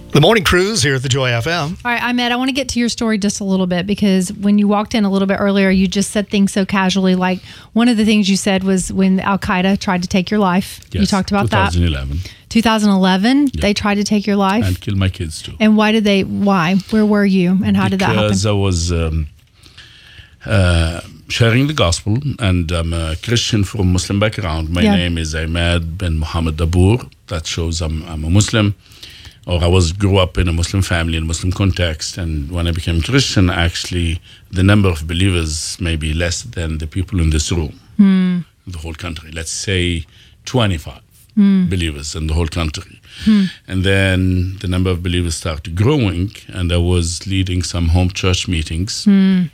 The Morning Cruise here at the Joy FM. All right, Ahmed, I want to get to your story just a little bit because when you walked in a little bit earlier, you just said things so casually. Like one of the things you said was when Al-Qaeda tried to take your life. Yes, you talked about 2011. that. 2011, they tried to take your life? And kill my kids too. And why? Where were you and how did that happen? Because I was sharing the gospel, and I'm a Christian from Muslim background. My name is Ahmed bin Muhammad Dabour. That shows I'm a Muslim. Or I grew up in a Muslim family, in a Muslim context, and when I became Christian, actually, the number of believers may be less than the people in this room, in the whole country. Let's say 25 believers in the whole country. And then the number of believers started growing, and I was leading some home church meetings,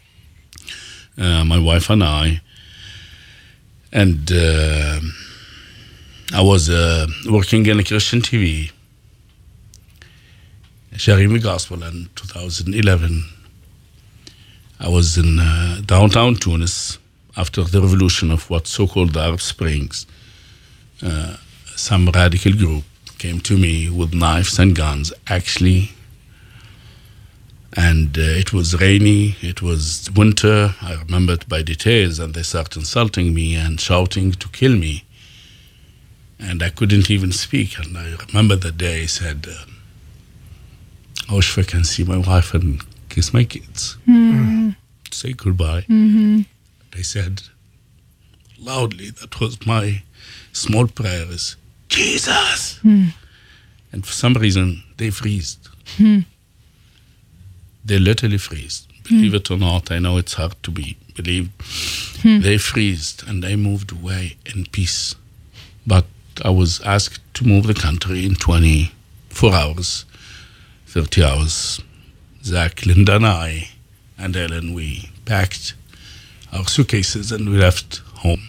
my wife and I, and I was working in a Christian TV, sharing the gospel. In 2011, I was in downtown Tunis after the revolution of what's so-called the Arab Springs. Some radical group came to me with knives and guns, actually. And it was rainy, it was winter, I remember it by details, and they started insulting me and shouting to kill me. And I couldn't even speak. And I remember the day I said, I wish I can see my wife and kiss my kids. Say goodbye. They said loudly, that was my small prayer, is Jesus. And for some reason, they freezed. They literally freezed. Believe it or not, I know it's hard to believe. They freezed and I moved away in peace. But I was asked to move the country in 24 hours. 30 hours, Zach, Linda, and I, and Ellen, we packed our suitcases and we left home.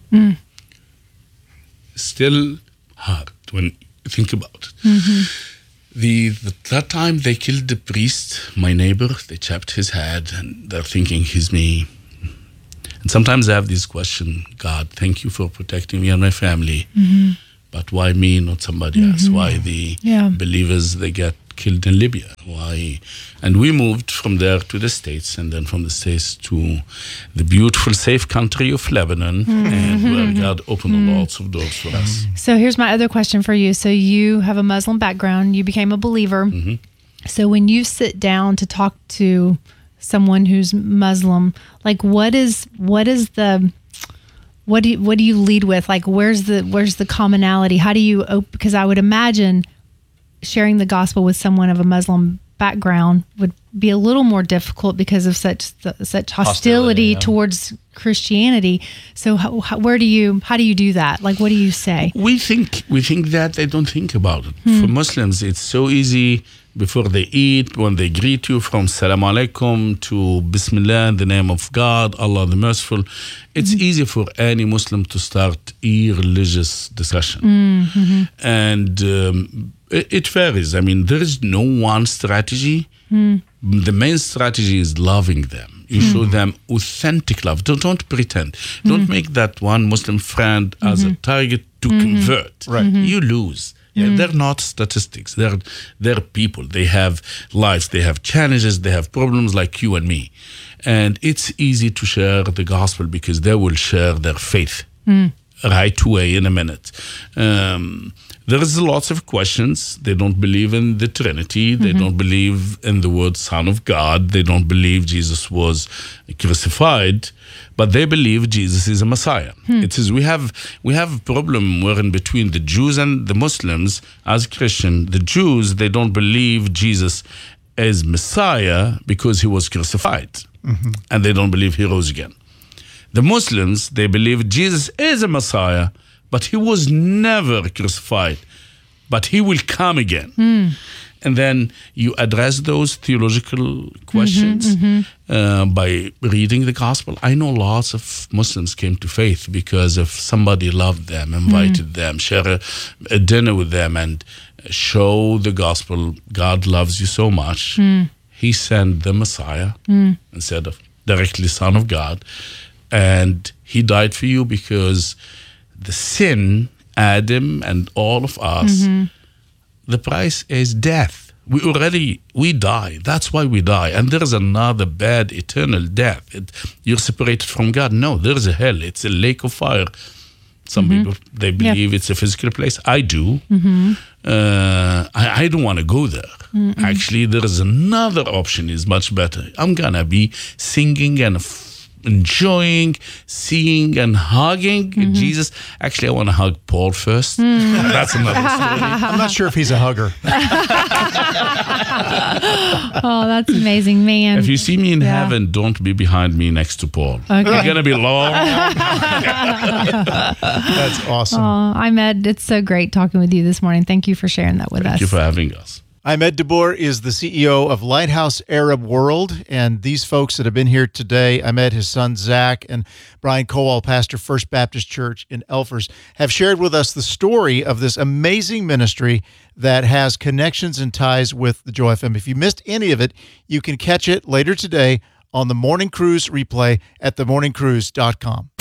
Still hard when you think about it. That time they killed the priest, my neighbor. They chopped his head, and they're thinking he's me. And sometimes I have this question: God, thank you for protecting me and my family, but why me, not somebody else? Why the believers, they get killed in Libya? Why? And we moved from there to the States, and then from the States to the beautiful, safe country of Lebanon, and where God opened lots of doors for us. So here's my other question for you. So you have a Muslim background, you became a believer. So when you sit down to talk to someone who's Muslim, like what do you lead with? Like where's the commonality? How do you, because I would imagine sharing the gospel with someone of a Muslim background would be a little more difficult because of such hostility towards Christianity. So how do you do that? Like, what do you say? We think that they don't think about it. For Muslims, it's so easy before they eat, when they greet you, from Salam Alaikum to Bismillah, in the name of God, Allah the Merciful. It's easy for any Muslim to start a religious discussion. And it varies. I mean, there is no one strategy. The main strategy is loving them. You show them authentic love. Don't pretend. Don't make that one Muslim friend as a target to convert. Right. You lose. They're not statistics. They're people. They have lives. They have challenges. They have problems like you and me. And it's easy to share the gospel because they will share their faith right away in a minute. There is lots of questions. They don't believe in the Trinity. They don't believe in the word Son of God. They don't believe Jesus was crucified, but they believe Jesus is a Messiah. It is we have a problem where in between the Jews and the Muslims as Christian. The Jews, they don't believe Jesus is Messiah because he was crucified, and they don't believe he rose again. The Muslims, they believe Jesus is a Messiah, but he was never crucified, but he will come again. And then you address those theological questions by reading the gospel. I know lots of Muslims came to faith because if somebody loved them, invited them, share a dinner with them, and show the gospel. God loves you so much. He sent the Messiah instead of directly Son of God. And he died for you because the sin, Adam and all of us, the price is death. we die. That's why we die. And there is another bad eternal death. You're separated from God. No, there is a hell. It's a lake of fire. Some people, they believe it's a physical place. I do. I don't want to go there. Actually, there is another option is much better. I'm going to be singing and enjoying, seeing and hugging Jesus. Actually, I want to hug Paul first. That's another story. I'm not sure if he's a hugger. Oh, that's amazing, man. If you see me in heaven, don't be behind me next to Paul. Okay. It's going to be long. That's awesome. Ahmed, it's so great talking with you this morning. Thank you for sharing that with us. Thank you for having us. Ahmed Dabur is the CEO of Lighthouse Arab World, and these folks that have been here today, Ahmed, his son Zach, and Brian Kowal, pastor First Baptist Church in Elfers, have shared with us the story of this amazing ministry that has connections and ties with the Joy FM. If you missed any of it, you can catch it later today on the Morning Cruise replay at themorningcruise.com.